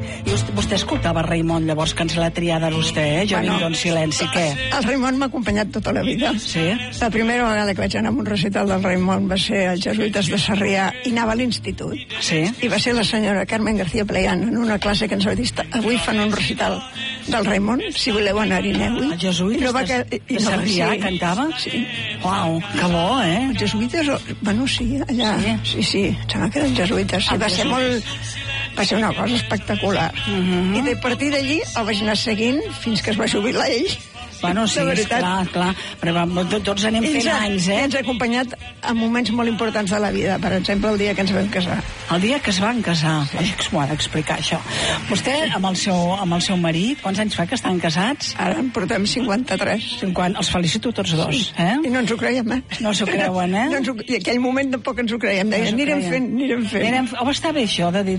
I vostè escoltava Raimon, llavors, que ens l'ha triada vostè, Jo vinc en silenci, què? El Raimon m'ha acompanyat tota la vida. Sí? La primera vegada que vaig anar a un recital del Raimon va ser als Jesuïtes de Sarrià i anava a l'institut. Sí? I va ser la senyora Carmen García Playán en una classe que ens va dir avui fan un recital del Raimon, si voleu anar-hi, aneu-hi. Els Jesuïtes de Sarrià cantava? Sí. Uau, que bo, Els Jesuïtes, bueno, sí, allà. Sí, sembla que eren Jesuïtes. Sí, va ser una cosa espectacular. I a partir d'allí el vaig anar seguint fins que es va jubilar ell. Bueno, sí, clar, però tots anem fent anys, Ens ha acompanyat en moments molt importants de la vida, per exemple, el dia que ens vam casar. El dia que es van casar, m'ho ha d'explicar, això. Vostè, amb el seu marit, quants anys fa que estan casats? Ara en portem 53. 50, els felicito tots dos, I no ens ho creiem, No s'ho creuen, I en aquell moment tampoc ens ho creiem, deia, anirem fent. Oh, està bé això de dir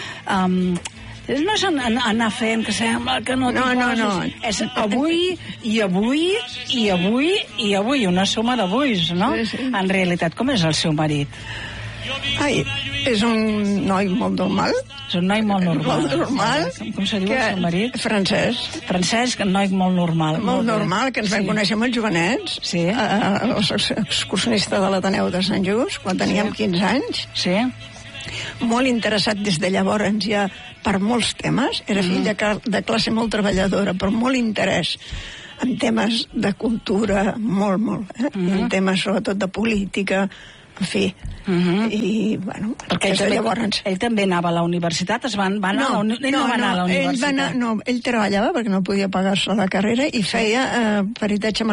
no és anar fent que sembla que no t'hi poses. És avui, i avui, i avui, i avui, una suma d'avuis, no? Sí. En realitat, com és el seu marit? Ai, és un noi molt normal. És un noi molt normal. Molt normal. Com se diu el seu marit? Francesc. Francesc, un noi molt normal. Molt normal, que ens vam conèixer molt jovenets. Sí. Excursionista de l'Ateneu de Sant Just, quan teníem 15 anys. Sí. Molt interessat des de llavors ja per molts temes. Era fill de classe molt treballadora, però molt interès en temes de cultura, molt. En temes sobretot de política, en fi. I, bueno, perquè ell també anava a la universitat, ell no va anar a la universitat. Ell treballava perquè no podia pagar-se la carrera i feia peritatge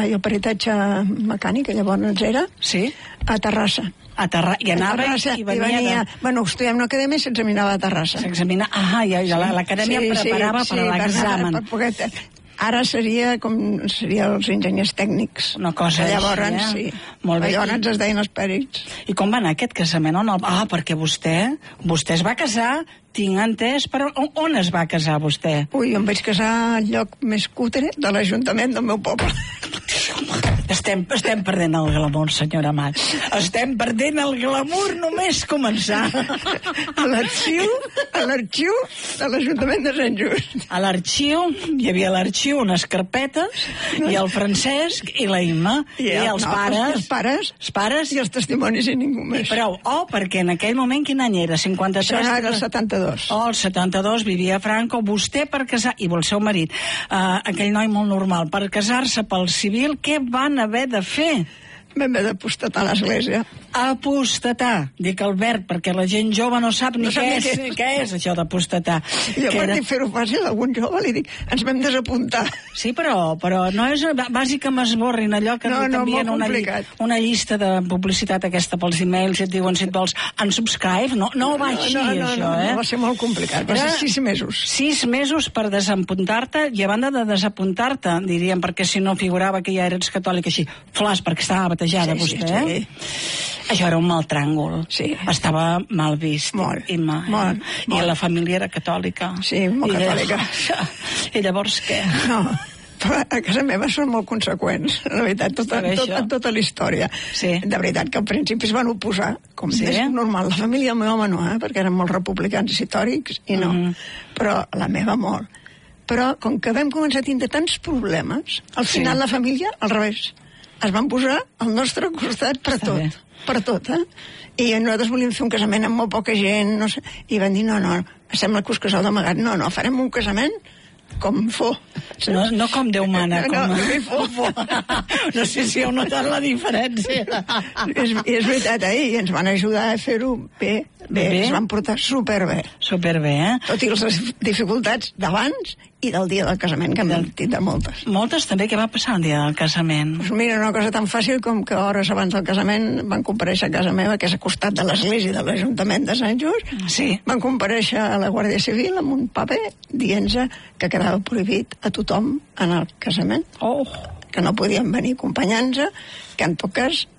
mecànic, llavors era, a Terrassa. I anava i venia... Bueno, estudiava una acadèmia i s'examinava a Terrassa. L'acadèmia preparava per a l'examen. Ara seria els enginyers tècnics. Una cosa així, llavors, sí. Molt bé. Llavors es deien els pèrits. I com va anar aquest casament? Perquè vostè es va casar, tinc entès, però on es va casar vostè? Ui, em vaig casar al lloc més cutre de l'Ajuntament del meu poble. Estem perdent el glamour, senyora Amat. Estem perdent el glamour només començar. A l'arxiu de l'Ajuntament de Sant Just. A l'arxiu, hi havia l'arxiu, unes carpetes, i el Francesc i la Imma, i els pares. Els pares. I els testimonis i ningú més. Però, perquè en aquell moment quin any era? 53? Això era el 72. El 72, vivia Franco. Vostè per casar, i el seu marit, aquell noi molt normal, per casar-se pel civil, què van haver de fer? Vam haver d'apostatar a l'església. Apostatar, dic el verb, perquè la gent jove no sap ni què és això d'apostatar. Jo per fer-ho fàcil a algun jove li dic, ens vam desapuntar. Sí, però no és bàsic que m'esborrin allò que t'envien una llista de publicitat aquesta pels e-mails i et diuen si et vols unsubscribe, no va així això, va ser molt complicat, va ser 6 mesos. 6 mesos per desapuntar-te, i a banda de desapuntar-te, diríem, perquè si no figurava que ja eres catòlic així, flash, perquè estava batejada vostè, Això era un mal tràngol. Sí. Estava mal vist. Molt. I la família era catòlica. Sí, molt catòlica. I llavors què? No, però a casa meva són molt conseqüents, la veritat, tota la història. Sí. De veritat que al principi es van oposar, com és normal. La família del meu home no, perquè eren molt republicans i històrics, i no. Però la meva molt. Però com que vam començar a tindre tants problemes, al final la família, al revés, es van posar al nostre costat per tot. Per tot, I nosaltres volíem fer un casament amb molt poca gent, no sé, i van dir, no, sembla que us caseu d'amagat, no, farem un casament com fo. No com Déu mana, fo. No sé si heu notat la diferència. És veritat, i ens van ajudar a fer-ho bé, ens van portar superbé. Superbé, Tot i les dificultats d'abans i del dia del casament, que hem tindre moltes. Moltes també, què va passar el dia del casament? Pues mira, una cosa tan fàcil com que hores abans del casament van comparèixer a casa meva, que és a costat de l'església de l'Ajuntament de Sant Just. Sí. Van comparèixer a la Guàrdia Civil amb un paper dient-se que quedava prohibit a tothom anar al casament. Que no podien venir acompanyant-se, que en tot cas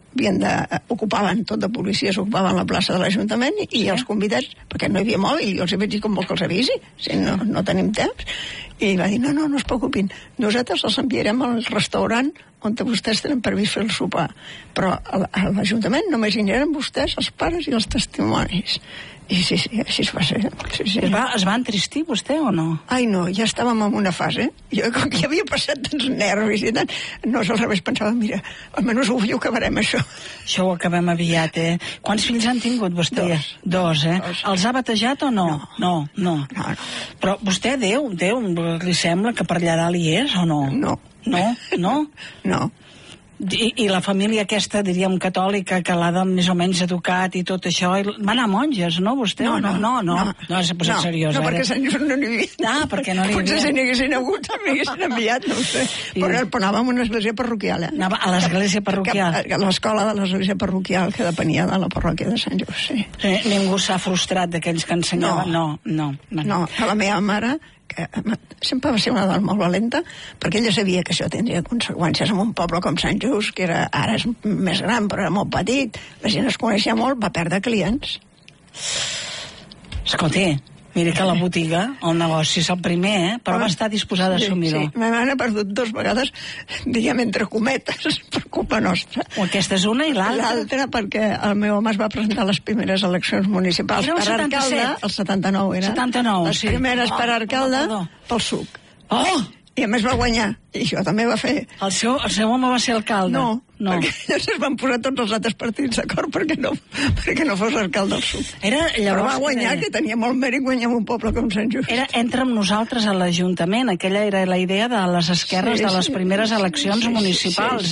ocupaven tot de policia, s'ocupaven la plaça de l'Ajuntament i els convidats, perquè no hi havia mòbil, jo els vaig dir com vol que els avisi, si no tenim temps, i va dir, no es preocupin, nosaltres els enviarem al restaurant on vostès tenen previst fer el sopar. Però a l'Ajuntament només hi eren vostès, els pares i els testimonis. I sí, així es va ser. Sí. Es va entristir vostè o no? Ai, no, ja estàvem en una fase. Jo, com que havia passat tants nervis i tant, no, al revés, pensava, mira, almenys avui ho acabarem, això. Això ho acabem aviat, Quants fills han tingut vostè? Dos. Els ha batejat o no? No. Però vostè, Déu, li sembla que per allà dalt hi és o no? No. No? I la família aquesta, diríem, catòlica, que l'ha més o menys educat i tot això, va anar a monges, no, vostè? No, s'ha posat seriós, no, perquè Sant Just no n'hi havia. Perquè no n'hi havia. Potser si n'hi haguessin hagut, també haguessin enviat, no ho sé. Però anàvem a una església parroquial, Anava a l'església parroquial. A l'escola de l'església parroquial, que depenia de la parròquia de Sant Just, sí. Ningú s'ha frustrat d'aquells que ensenyaven? No. A la meva mare, que sempre va ser una dona molt valenta, perquè ella sabia que això tindria conseqüències en un poble com Sant Just, que ara és més gran però era molt petit, la gent es coneixia molt, va perdre clients. Escolti, miri que la botiga, el negoci és el primer, però va estar disposada a assumir-ho. Sí, ma mare ha perdut 2 vegades, diguem, entre cometes, per culpa nostra. Aquesta és una i l'altra? L'altra perquè el meu home es va presentar a les primeres eleccions municipals per alcalde, el 79 era. 79, les primeres per alcalde, pel SUC. I a més va guanyar, i això també va fer. El seu home va ser alcalde? No. Perquè llavors es van posar tots els altres partits d'acord perquè no fos alcalde del SUC. Però va guanyar, que tenia molt mèrit guanyar un poble com Sant Just. Era entre nosaltres a l'Ajuntament, aquella era la idea de les esquerres de les primeres eleccions municipals,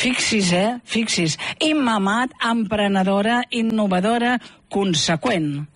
Fixis. Immamat, emprenedora, innovadora, conseqüent.